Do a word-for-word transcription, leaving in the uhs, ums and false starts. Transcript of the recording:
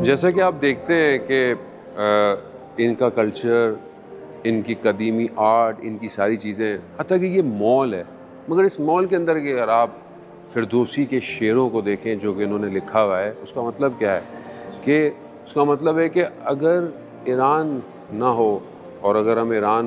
जैसा कि आप देखते हैं कि इनका कल्चर, इनकी कदीमी आर्ट, इनकी सारी चीज़ें, हत्ता कि ये मॉल है, मगर इस मॉल के अंदर कि अगर आप फिरदौसी के शेरों को देखें जो कि इन्होंने लिखा हुआ है, उसका मतलब क्या है कि उसका मतलब है कि अगर ईरान ना हो और अगर हम ईरान